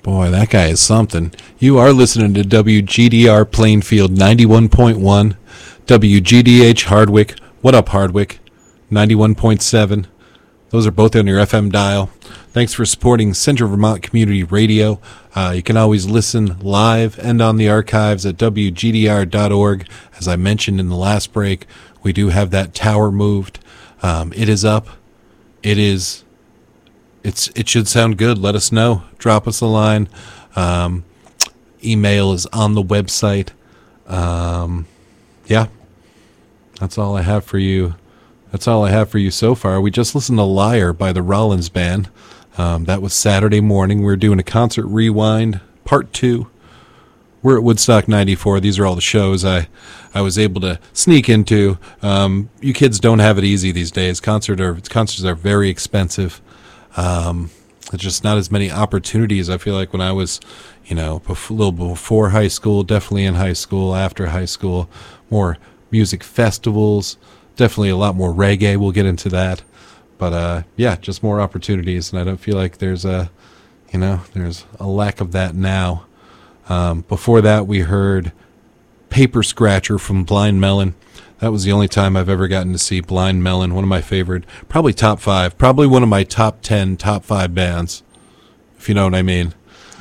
Boy, that guy is something. You are listening to WGDR Plainfield 91.1, WGDH Hardwick. What up, Hardwick? 91.7. Those are both on your FM dial. Thanks for supporting Central Vermont Community Radio. You can always listen live and on the archives at WGDR.org. As I mentioned in the last break, we do have that tower moved. It is up. It should sound good. Let us know. Drop us a line. Email is on the website. Yeah, that's all I have for you. That's all I have for you so far. We just listened to Liar by the Rollins Band. That was Saturday morning. We're doing a concert rewind, part 2. We're at Woodstock 94. These are all the shows I was able to sneak into. You kids don't have it easy these days. Concerts are very expensive. There's just not as many opportunities. I feel like when I was, a little before high school, definitely in high school, after high school, more music festivals, definitely a lot more reggae. We'll get into that. But, just more opportunities. And I don't feel like there's a lack of that now. Before that, we heard Paper Scratcher from Blind Melon. That was the only time I've ever gotten to see Blind Melon, one of my favorite, probably top 5, probably one of my top 10, top 5 bands, if you know what I mean.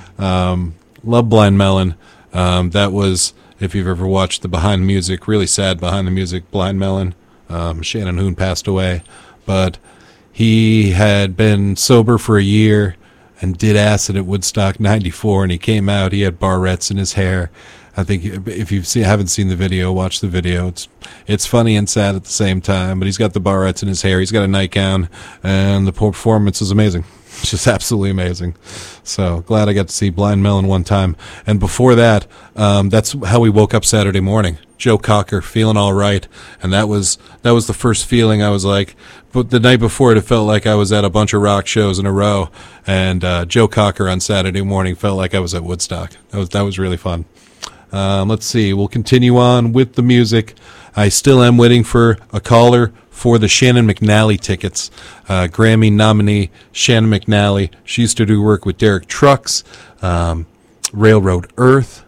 Love Blind Melon. That was, if you've ever watched the Behind the Music, really sad Behind the Music, Blind Melon. Shannon Hoon passed away, but he had been sober for a year and did acid at Woodstock 94, and he came out, he had barrettes in his hair. I think if you haven't seen the video, watch the video. It's funny and sad at the same time, but he's got the barrettes in his hair, he's got a nightgown, and the performance is amazing. It's just absolutely amazing. So glad I got to see Blind Melon one time. And before that, that's how we woke up Saturday morning. Joe Cocker, Feeling All Right. And that was the first feeling I was like, but the night before it felt like I was at a bunch of rock shows in a row. And Joe Cocker on Saturday morning felt like I was at Woodstock. That was really fun. Let's see. We'll continue on with the music. I still am waiting for a caller for the Shannon McNally tickets. Grammy nominee Shannon McNally. She used to do work with Derek Trucks, Railroad Earth,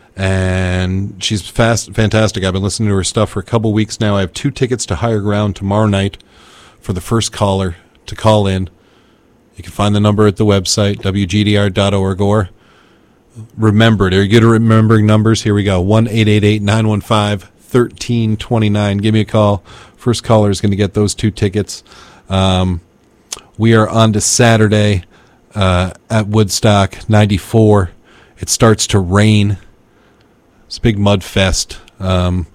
and she's fantastic. I've been listening to her stuff for a couple weeks now. I have 2 tickets to Higher Ground tomorrow night for the first caller to call in. You can find the number at the website, wgdr.org, or remember it. Are you good at remembering numbers? Here we go. 1-888-915-1329. Give me a call. First caller is going to get those 2 tickets. We are on to Saturday at Woodstock 94. It starts to rain. It's a big mud fest. After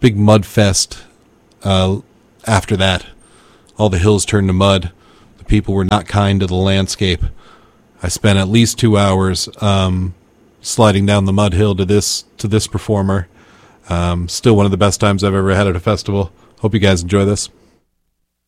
that. All the hills turned to mud. The people were not kind to the landscape. I spent at least 2 hours sliding down the mud hill to this performer. Still one of the best times I've ever had at a festival. Hope you guys enjoy this.